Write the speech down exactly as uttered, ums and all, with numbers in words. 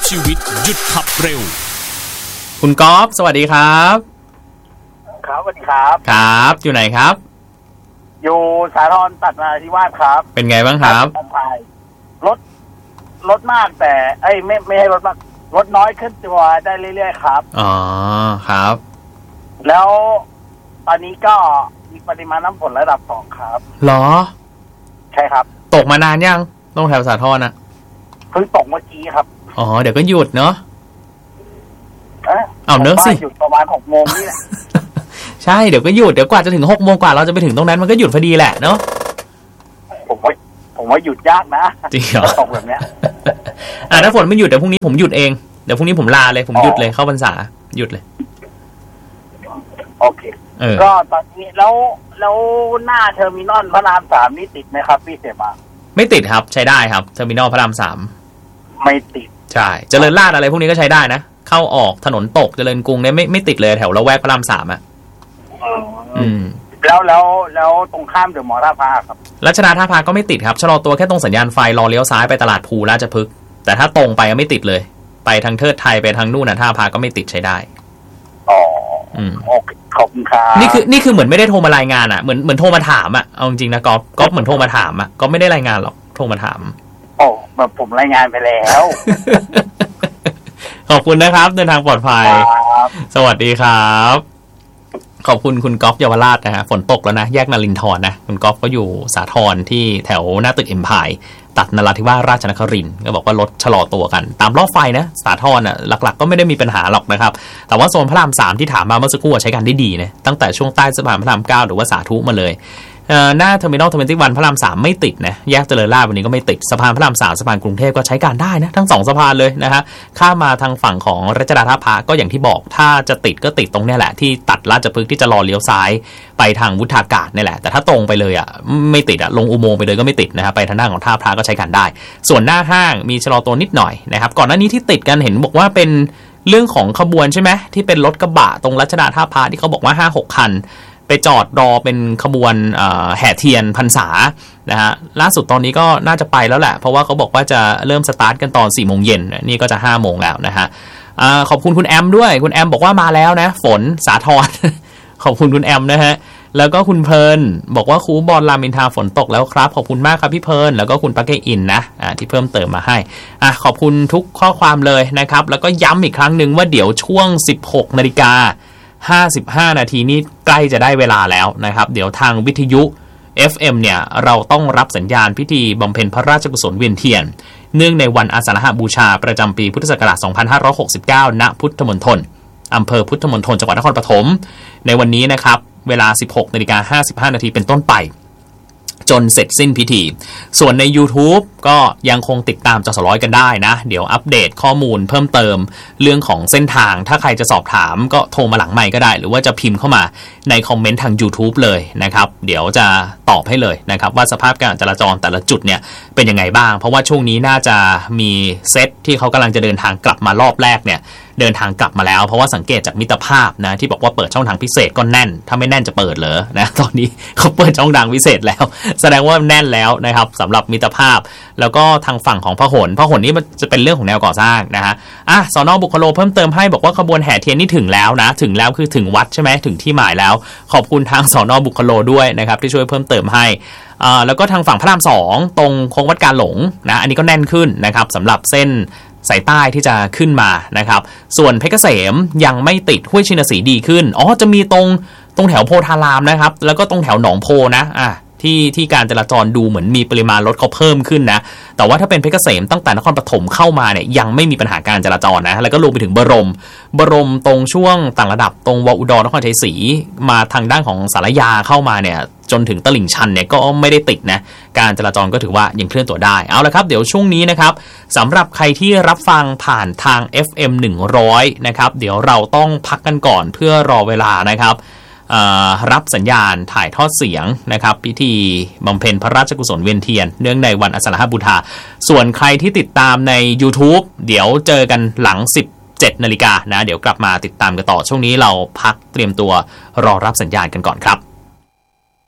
ชีวิตหยุดขับเร็วคุณก๊อฟสวัสดีครับครับสวัสดีครับครับอยู่ไหนครับอยู่สาทรตัดนาธิวาสครับเป็นไงบ้างครับรถรถมากแต่ไอ้ไม่ไม่ให้รถมากรถน้อยขึ้นตัวได้เรื่อยๆครับอ๋อครับแล้วตอนนี้ก็มีปริมาณน้ำฝนระดับสองครับหรอใช่ครับตกมานานยังตรงแถวสาทรน่ะเพิ่งตกเมื่อกี้ครับอ๋อเดี๋ยวก็หยุดเนาะเอ๊ะเอาเนื้อสิหยุดประมาณหกโมงนี่แหละใช่เดี๋ยวก็หยุดเดี๋ยวกว่าจะถึงหกโมงกว่าเราจะไปถึงตรงนั้นมันก็หยุดพอดีแหละเนาะผมว่าผมว่าหยุดยากนะจริงเหรอตกแบบเนี้ยอ่าถ้าฝนไม่หยุดเดี๋ยวพรุ่งนี้ผมหยุดเองเดี๋ยวพรุ่งนี้ผมลาเลยผมหยุดเลยเข้าพรรษาหยุดเลยโอเคก็ตอนนี้แล้วแล้วหน้าเทอร์มินอลพระรามสามนี่ติดไหมครับพี่เสมาไม่ติดครับใช้ได้ครับเทอร์มินอลพระรามสามไม่ติดใช่เจริญราษฎร์อะไรพวกนี้ก็ใช้ได้นะเข้าออกถนนตกเจริญกรุงเนี่ยไม่ไม่ติดเลยแถวละแวกพระรามสามอ่ะอืมแล้วแล้วแล้วตรงข้ามเดอะมอลล์ท่าพระครับรัชดาท่าพระก็ไม่ติดครับชะลอตัวแค่ตรงสัญญาณไฟรอเลี้ยวซ้ายไปตลาดภูราชพฤกษ์แต่ถ้าตรงไปไม่ติดเลยไปทางเทิดไทยไปทางนู่นนะท่าพระก็ไม่ติดใช้ได้อ๋ออืมโอเคขอบคุณครับนี่คือนี่คือเหมือนไม่ได้โทรมารายงานอ่ะเหมือนเหมือนโทรมาถามอ่ะเอาจริงๆนะก๊อฟก๊อฟเหมือนโทรมาถามอ่ะก็ไม่ได้รายงานหรอกโทรมาถามโอ้แบบผมรายงานไปแล้วขอบคุณนะครับเดินทางปลอดภัยสวัสดีครับขอบคุณคุณก๊อฟเยาวราชนะฮะฝนตกแล้วนะแยกนรินทร์นะคุณก๊อฟก็อยู่สาทรที่แถวหน้าตึกเอ็มพายตัดนราธิวาสราชนครินทร์ก็บอกว่ารถชะลอตัวกันตามรอบไฟนะสาทรอ่ะหลักๆก็ไม่ได้มีปัญหาหรอกนะครับแต่ว่าโซนพระรามสามที่ถามมาเมื่อสักครู่ใช้การได้ดีนะตั้งแต่ช่วงใต้สะพานพระรามเก้าหรือว่าสาธุมาเลยหน้าเทอร์มินอลทเวนตี้วันพระรามสามไม่ติดนะแยกเจริญราษฎร์วันนี้ก็ไม่ติดสะพานพระรามสามสะพานกรุงเทพก็ใช้การได้นะทั้งสองสะพานเลยนะฮะข้ามมาทางฝั่งของรัชดาท่าพระก็อย่างที่บอกถ้าจะติดก็ติดตรงนี้แหละที่ตัดราชพฤกษ์ที่จะรอเลี้ยวซ้ายไปทางวุฒากาศนี่แหละแต่ถ้าตรงไปเลยอ่ะไม่ติดอ่ะลงอุโมงค์ไปเลยก็ไม่ติดนะฮะไปทางด้านของท่าพระก็ใช้การได้ส่วนหน้าห้างมีชะลอตัวนิดหน่อยนะครับก่อนหน้านี้ที่ติดกันเห็นบอกว่าเป็นเรื่องของขบวนใช่ไหมที่เป็นรถกระบะตรงรัชดาท่าพระที่เขาบอกว่า ห้าหก คันไปจอดรอเป็นขบวนแห่เทียนพรรษานะฮะล่าสุดตอนนี้ก็น่าจะไปแล้วแหละเพราะว่าเขาบอกว่าจะเริ่มสตาร์ทกันตอนสี่โมงเย็นนี่ก็จะห้าโมงแล้วนะฮะขอบคุณคุณแอมด้วยคุณแอมบอกว่ามาแล้วนะฝนสาทร ขอบคุณคุณแอมนะฮะแล้วก็คุณเพลินบอกว่าคูบอลรามอินทราฝนตกแล้วครับขอบคุณมากครับพี่เพลินแล้วก็คุณปักเกอินนะอ่าที่เพิ่มเติมมาให้อ่ะขอบคุณทุกข้อความเลยนะครับแล้วก็ย้ำอีกครั้งนึงว่าเดี๋ยวช่วง สิบหกนาฬิกาห้าสิบห้านาทีนี้ใกล้จะได้เวลาแล้วนะครับเดี๋ยวทางวิทยุ เอฟ เอ็ม เนี่ยเราต้องรับสัญญาณพิธีบำเพ็ญพระราชกุศลเวียนเทียนเนื่องในวันอาสาฬหบูชาประจำปีพุทธศักราชสองพันห้าร้อยหกสิบเก้าณพุทธมณฑลอำเภอพุทธมณฑลจังหวัดนครปฐมในวันนี้นะครับเวลา สิบหกนาฬิกาห้าสิบห้านาทีเป็นต้นไปจนเสร็จสิ้นพิธีส่วนใน YouTube ก็ยังคงติดตามจสร้อยกันได้นะเดี๋ยวอัปเดตข้อมูลเพิ่มเติมเรื่องของเส้นทางถ้าใครจะสอบถามก็โทรมาหลังไมค์ก็ได้หรือว่าจะพิมพ์เข้ามาในคอมเมนต์ทาง YouTube เลยนะครับเดี๋ยวจะตอบให้เลยนะครับว่าสภาพการจราจรแต่ละจุดเนี่ยเป็นยังไงบ้างเพราะว่าช่วงนี้น่าจะมีเซตที่เขากำลังจะเดินทางกลับมารอบแรกเนี่ยเดินทางกลับมาแล้วเพราะว่าสังเกตจากมิตรภาพนะที่บอกว่าเปิดช่องทางพิเศษก็แน่นถ้าไม่แน่นจะเปิดเหรอนะตอนนี้เขาเปิดช่องทางพิเศษแล้วแสดงว่าแน่นแล้วนะครับสำหรับมิตรภาพแล้วก็ทางฝั่งของพหลพหลนี้มันจะเป็นเรื่องของแนวก่อสร้างนะฮะอ่ะสน.บุคโลเพิ่มเติมให้บอกว่าขบวนแห่เทียนนี่ถึงแล้วนะถึงแล้วคือถึงวัดใช่ไหมถึงที่หมายแล้วขอบคุณทางสน.บุคโลด้วยนะครับที่ช่วยเพิ่มเติมให้อ่าแล้วก็ทางฝั่งพระรามสองตรงโค้งวัดกาหลงนะอันนี้ก็แน่นขึ้นนะครับสำหรับเส้นสายใต้ที่จะขึ้นมานะครับส่วนเพชรเกษมยังไม่ติดห้วยชินสีดีขึ้นอ๋อจะมีตรงตรงแถวโพธารามนะครับแล้วก็ตรงแถวหนองโพนะอ่ะที่ที่การจราจรดูเหมือนมีปริมาณรถเขาเพิ่มขึ้นนะแต่ว่าถ้าเป็นเพชรเกษมตั้งแต่นครปฐมเข้ามาเนี่ยยังไม่มีปัญหาการจราจรนะแล้วก็รวมไปถึงบรมบรมตรงช่วงต่างระดับตรงวอุดรนครชัยศรีมาทางด้านของสารยาเข้ามาเนี่ยจนถึงตลิ่งชันเนี่ยก็ไม่ได้ติดนะการจราจรก็ถือว่ายังเคลื่อนตัวได้เอาละครับเดี๋ยวช่วงนี้นะครับสำหรับใครที่รับฟังผ่านทาง เอฟ เอ็ม หนึ่งร้อยนะครับเดี๋ยวเราต้องพักกันก่อนเพื่อรอเวลานะครับรับสัญญาณถ่ายทอดเสียงนะครับพิธีบำเพ็ญพระราชกุศลเวียนเทียนเนื่องในวันอาสาฬหบูชาส่วนใครที่ติดตามใน YouTube เดี๋ยวเจอกันหลังสิบเจ็ดนาฬิกานะเดี๋ยวกลับมาติดตามกันต่อช่วงนี้เราพักเตรียมตัวรอรับสัญญาณกันก่อนครับ